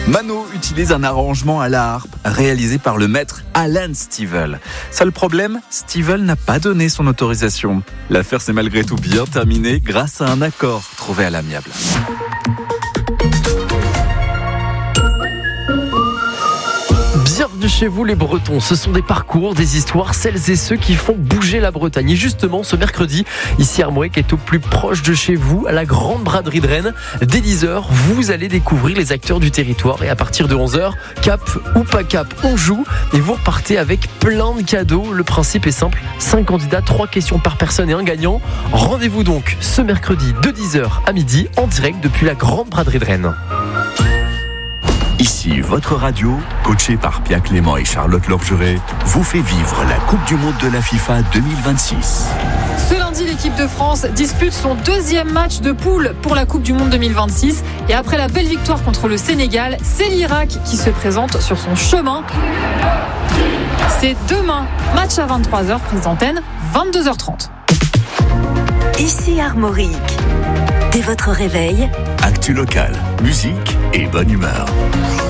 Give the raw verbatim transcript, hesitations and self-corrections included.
Mano utilise un arrangement à la harpe réalisé par le maître Alan Stivell. Seul problème, Stivell n'a pas donné son autorisation. L'affaire s'est malgré tout bien terminée grâce à un accord trouvé à l'amiable. Bienvenue chez vous les Bretons, ce sont des parcours, des histoires, celles et ceux qui font bouger la Bretagne. Et justement, ce mercredi, ici Armorique est au plus proche de chez vous, à la Grande Braderie de Rennes. Dès dix heures, vous allez découvrir les acteurs du territoire. Et à partir de onze heures, cap ou pas cap, on joue et vous repartez avec plein de cadeaux. Le principe est simple, cinq candidats, trois questions par personne et un gagnant. Rendez-vous donc ce mercredi de dix heures à midi en direct depuis la Grande Braderie de Rennes. Ici, votre radio, coachée par Pierre Clément et Charlotte Lorgeret, vous fait vivre la Coupe du Monde de la FIFA deux mille vingt-six. Ce lundi, l'équipe de France dispute son deuxième match de poule pour la Coupe du Monde deux mille vingt-six. Et après la belle victoire contre le Sénégal, c'est l'Irak qui se présente sur son chemin. C'est demain, match à vingt-trois heures, prise d'antenne, vingt-deux heures trente. Ici Armorique. Dès votre réveil, Actu locale, musique et bonne humeur.